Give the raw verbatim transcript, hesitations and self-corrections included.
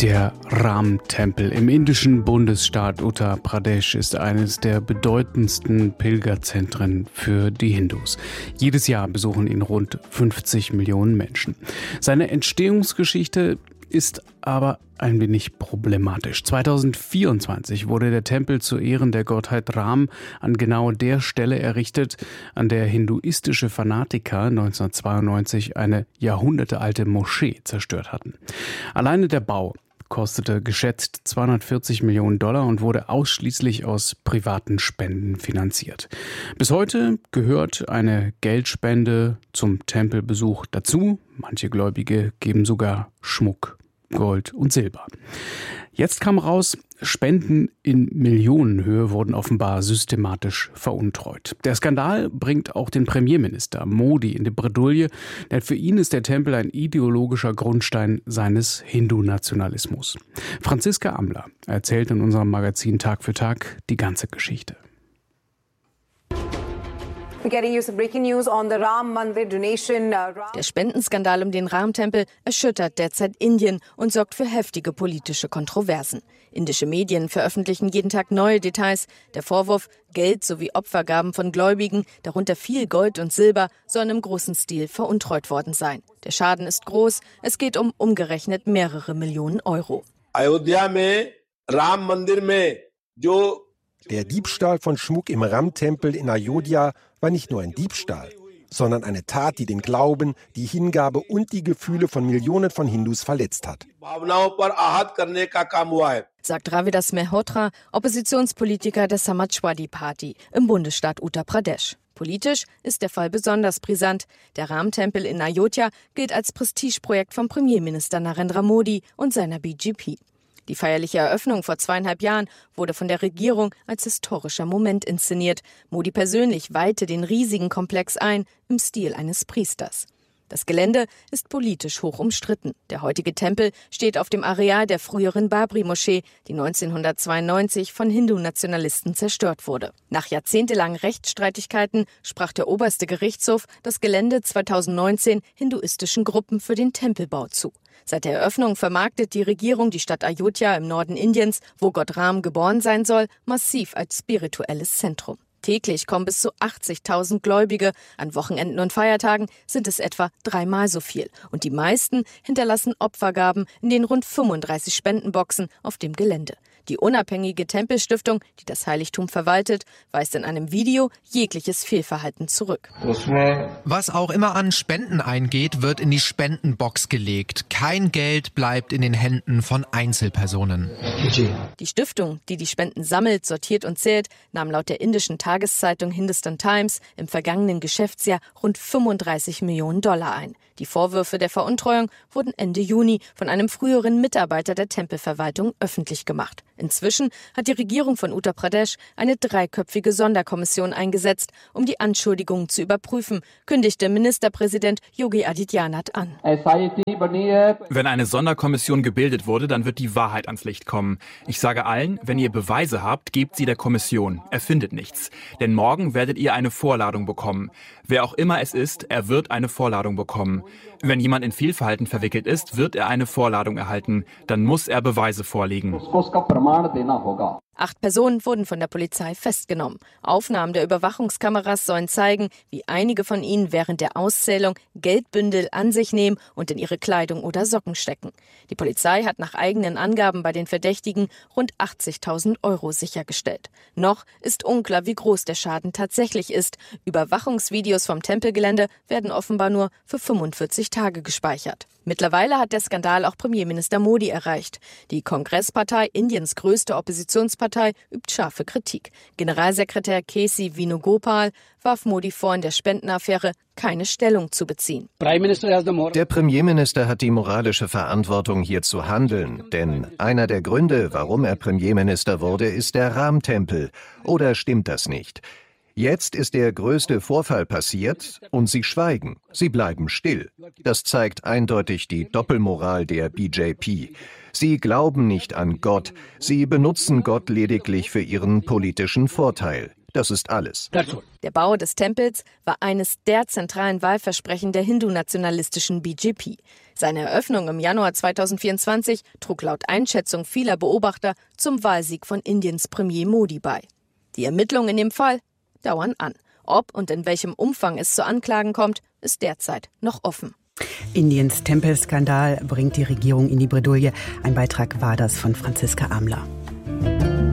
Der Ram-Tempel im indischen Bundesstaat Uttar Pradesh ist eines der bedeutendsten Pilgerzentren für die Hindus. Jedes Jahr besuchen ihn rund fünfzig Millionen Menschen. Seine Entstehungsgeschichte ist aber ein wenig problematisch. zweitausendvierundzwanzig wurde der Tempel zu Ehren der Gottheit Ram an genau der Stelle errichtet, an der hinduistische Fanatiker neunzehnhundertzweiundneunzig eine jahrhundertealte Moschee zerstört hatten. Alleine der Bau kostete geschätzt zweihundertvierzig Millionen Dollar und wurde ausschließlich aus privaten Spenden finanziert. Bis heute gehört eine Geldspende zum Tempelbesuch dazu. Manche Gläubige geben sogar Schmuck, Gold und Silber. Jetzt kam raus, Spenden in Millionenhöhe wurden offenbar systematisch veruntreut. Der Skandal bringt auch den Premierminister Modi in die Bredouille, denn für ihn ist der Tempel ein ideologischer Grundstein seines Hindu-Nationalismus. Franziska Amler erzählt in unserem Magazin Tag für Tag die ganze Geschichte. Der Spendenskandal um den Ram-Tempel erschüttert derzeit Indien und sorgt für heftige politische Kontroversen. Indische Medien veröffentlichen jeden Tag neue Details. Der Vorwurf, Geld sowie Opfergaben von Gläubigen, darunter viel Gold und Silber, sollen im großen Stil veruntreut worden sein. Der Schaden ist groß. Es geht um umgerechnet mehrere Millionen Euro. Der Diebstahl von Schmuck im Ram-Tempel in Ayodhya war nicht nur ein Diebstahl, sondern eine Tat, die den Glauben, die Hingabe und die Gefühle von Millionen von Hindus verletzt hat, sagt Ravidas Mehrotra, Oppositionspolitiker der Samajwadi Party im Bundesstaat Uttar Pradesh. Politisch ist der Fall besonders brisant. Der Ram-Tempel in Ayodhya gilt als Prestigeprojekt von Premierminister Narendra Modi und seiner B J P. Die feierliche Eröffnung vor zweieinhalb Jahren wurde von der Regierung als historischer Moment inszeniert. Modi persönlich weihte den riesigen Komplex ein, im Stil eines Priesters. Das Gelände ist politisch hoch umstritten. Der heutige Tempel steht auf dem Areal der früheren Babri-Moschee, die neunzehnhundertzweiundneunzig von Hindu-Nationalisten zerstört wurde. Nach jahrzehntelangen Rechtsstreitigkeiten sprach der oberste Gerichtshof das Gelände zweitausendneunzehn hinduistischen Gruppen für den Tempelbau zu. Seit der Eröffnung vermarktet die Regierung die Stadt Ayodhya im Norden Indiens, wo Gott Ram geboren sein soll, massiv als spirituelles Zentrum. Täglich kommen bis zu achtzigtausend Gläubige. An Wochenenden und Feiertagen sind es etwa dreimal so viel. Und die meisten hinterlassen Opfergaben in den rund fünfunddreißig Spendenboxen auf dem Gelände. Die unabhängige Tempelstiftung, die das Heiligtum verwaltet, weist in einem Video jegliches Fehlverhalten zurück. Was auch immer an Spenden eingeht, wird in die Spendenbox gelegt. Kein Geld bleibt in den Händen von Einzelpersonen. Die Stiftung, die die Spenden sammelt, sortiert und zählt, nahm laut der indischen Tageszeitung Hindustan Times im vergangenen Geschäftsjahr rund fünfunddreißig Millionen Dollar ein. Die Vorwürfe der Veruntreuung wurden Ende Juni von einem früheren Mitarbeiter der Tempelverwaltung öffentlich gemacht. Inzwischen hat die Regierung von Uttar Pradesh eine dreiköpfige Sonderkommission eingesetzt, um die Anschuldigungen zu überprüfen, kündigte Ministerpräsident Yogi Adityanath an. Wenn eine Sonderkommission gebildet wurde, dann wird die Wahrheit ans Licht kommen. Ich sage allen, wenn ihr Beweise habt, gebt sie der Kommission. Erfindet nichts. Denn morgen werdet ihr eine Vorladung bekommen. Wer auch immer es ist, er wird eine Vorladung bekommen. Wenn jemand in Fehlverhalten verwickelt ist, wird er eine Vorladung erhalten. Dann muss er Beweise vorlegen. Acht Personen wurden von der Polizei festgenommen. Aufnahmen der Überwachungskameras sollen zeigen, wie einige von ihnen während der Auszählung Geldbündel an sich nehmen und in ihre Kleidung oder Socken stecken. Die Polizei hat nach eigenen Angaben bei den Verdächtigen rund achtzigtausend Euro sichergestellt. Noch ist unklar, wie groß der Schaden tatsächlich ist. Überwachungsvideos vom Tempelgelände werden offenbar nur für fünfundvierzig Tage gespeichert. Mittlerweile hat der Skandal auch Premierminister Modi erreicht. Die Kongresspartei, Indiens größte Oppositionspartei, übt scharfe Kritik. Generalsekretär K C Venugopal warf Modi vor, in der Spendenaffäre keine Stellung zu beziehen. Der Premierminister hat die moralische Verantwortung, hier zu handeln. Denn einer der Gründe, warum er Premierminister wurde, ist der Ram-Tempel. Oder stimmt das nicht? Jetzt ist der größte Vorfall passiert und sie schweigen. Sie bleiben still. Das zeigt eindeutig die Doppelmoral der B J P. Sie glauben nicht an Gott. Sie benutzen Gott lediglich für ihren politischen Vorteil. Das ist alles. Der Bau des Tempels war eines der zentralen Wahlversprechen der hindu-nationalistischen B J P. Seine Eröffnung im Januar zweitausendvierundzwanzig trug laut Einschätzung vieler Beobachter zum Wahlsieg von Indiens Premier Modi bei. Die Ermittlungen in dem Fall dauern an. Ob und in welchem Umfang es zu Anklagen kommt, ist derzeit noch offen. Indiens Tempelskandal bringt die Regierung in die Bredouille. Ein Beitrag war das von Franziska Amler.